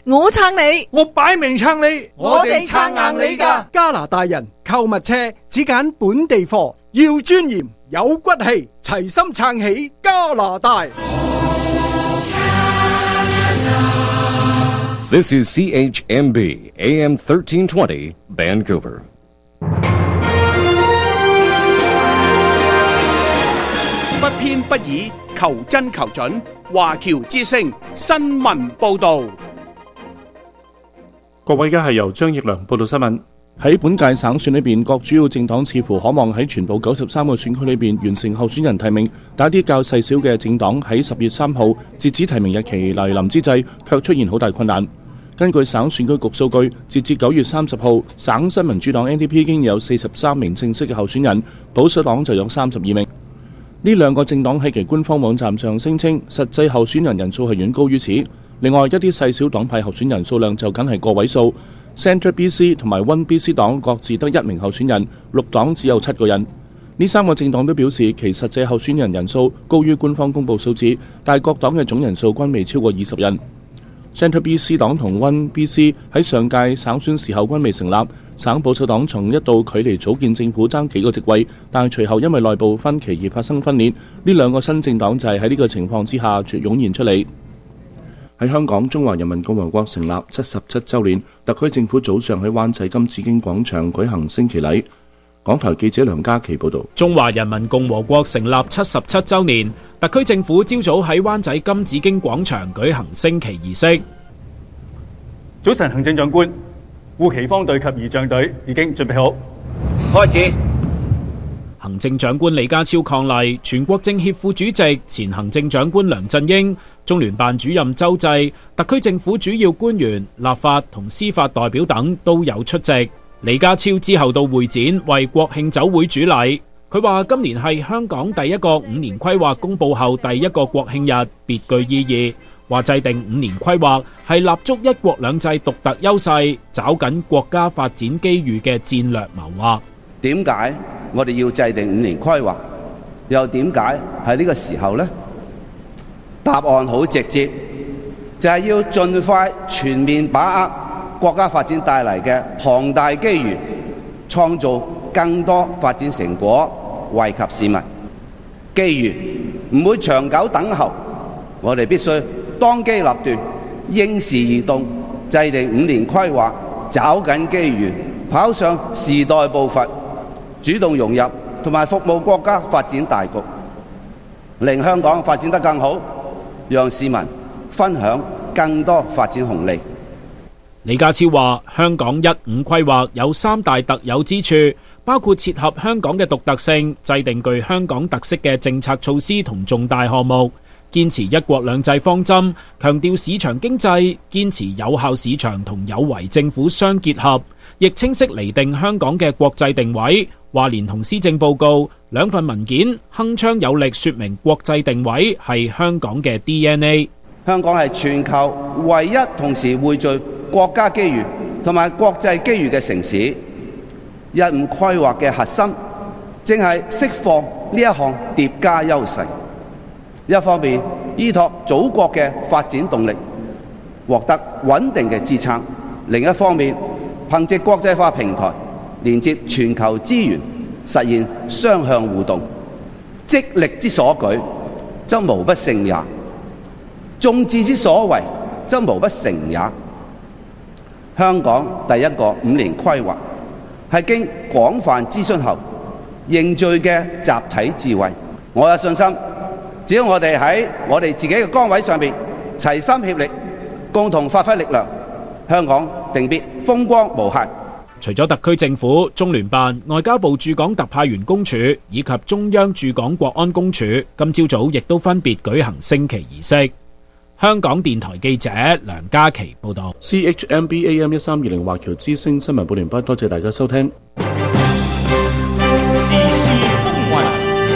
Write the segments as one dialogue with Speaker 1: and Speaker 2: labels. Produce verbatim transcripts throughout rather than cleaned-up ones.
Speaker 1: 我撐你，
Speaker 2: 我擺明撐你，
Speaker 1: 我哋撐硬你㗎。
Speaker 3: 加拿大人購物車只揀本地貨，要尊嚴有骨氣，齊心撐起加拿大。
Speaker 4: This is C H M B A M thirteen twenty Vancouver。
Speaker 5: 不偏不倚，求真求準。華僑之聲新聞報導。
Speaker 6: 各位，而家係由張奕良報道新聞。
Speaker 7: 喺本屆省選裏邊，各主要政黨似乎可望喺全部九十三個選區裏邊完成候選人提名，但一啲較細小嘅政黨喺十月三號截止提名日期來臨之際，卻出現好大困難。根據省選舉局數據，截至九月三十號，省新民主黨 N D P 已經有四十三名正式嘅候選人，保守黨就有三十二名。呢兩個政黨喺其官方網站上聲稱，實際候選人人數係遠高於此。另外，一啲細小黨派候選人數量就梗係個位數。Centre B C 同埋 One B C 黨各自得一名候選人，綠黨只有七個人。呢三個政黨都表示其實際候選人人數高於官方公佈數字，但各黨嘅總人數均未超過二十人。Centre B C 黨同 One B C 喺上屆省選時候均未成立，省保守黨從一度距離組建政府爭幾個席位，但隨後因為內部分歧而發生分裂。呢兩個新政黨就係喺呢個情況之下湧現出嚟。喺香港，中華人民共和國成立七十七週年，特區政府早上喺灣仔金紫荊廣場舉行升旗禮。港台記者梁嘉琪報導。
Speaker 8: 中華人民共和國成立七十七週年，特區政府朝早喺灣仔金紫荊廣場舉行升旗儀式。
Speaker 9: 早晨，行政長官，護旗方隊及儀仗隊已經準備好，
Speaker 5: 開始。
Speaker 8: 行政長官李家超伉儷，全國政協副主席、前行政長官梁振英、中聯辦主任周濟、特區政府主要官員、立法同司法代表等都有出席。李家超之後到會展為國慶酒會主禮。佢話今年係香港第一個五年規劃公佈後第一個國慶日，別具意義。話制定五年規劃係立足一國兩制獨特優勢，抓緊國家發展機遇嘅戰略謀劃。
Speaker 10: 點解我哋要制定五年規劃？又點解喺呢個時候呢？答案好直接，就係要盡快全面把握國家發展帶嚟嘅龐大機遇，創造更多發展成果，惠及市民。機遇唔會長久等候，我哋必須當機立斷，應時而動，制定五年規劃，抓緊機遇，跑上時代步伐，主動融入同埋服務國家發展大局，令香港發展得更好，讓市民分享更多發展紅利。
Speaker 8: 李家超話香港一五規劃有三大特有之處，包括切合香港嘅獨特性，制定具香港特色嘅政策措施同重大項目，堅持一國兩制方針，強調市場經濟，堅持有效市場同有為政府相結合，亦清晰釐定香港嘅國際定位。話連同施政報告兩份文件，鏗鏘有力說明國際定位係香港嘅 D N A。
Speaker 10: 香港係全球唯一同時匯聚國家機遇同埋國際機遇嘅城市。一五規劃嘅核心正係釋放呢一項疊加優勢，一方面依託祖國嘅發展動力獲得穩定嘅支撐，另一方面憑藉國際化平台連接全球資源，實現雙向互動。積力之所舉，則無不勝也；眾志之所為，則無不成也。香港第一個五年規劃係經廣泛諮詢後凝聚嘅集體智慧。我有信心，只要我哋喺我哋自己嘅崗位上面齊心協力，共同發揮力量，香港定必風光無限。
Speaker 8: 除咗特區政府、中聯辦、外交部駐港特派員公署以及中央駐港國安公署，今朝早亦都分別舉行升旗儀式。香港電台記者梁嘉琪報道。
Speaker 7: C H M B A M 一三二零華僑之聲新聞報完畢，多謝大家收聽。
Speaker 11: 時事風雲，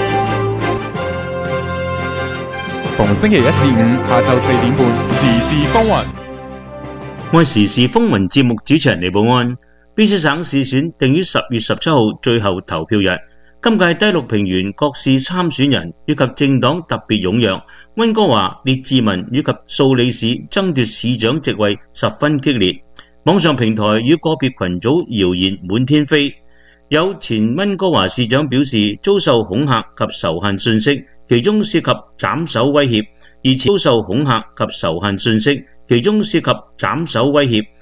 Speaker 12: 逢星期一至五下晝四點半，時事風雲。
Speaker 13: 我係時事風雲節目主持人李寶安。B C 省市選定於十月十七號最後投票日， 今屆低綠平原各市參選人以及政黨特別踴躍，溫哥華、列治文以及素里市爭奪市長席位十分激烈。網上平台與個別群組謠言滿天飛，有前溫哥華市長表示遭受恐嚇及仇恨訊息，其中涉及斬首威脅；而且遭受恐嚇及仇恨訊息，其中涉及斬首威脅。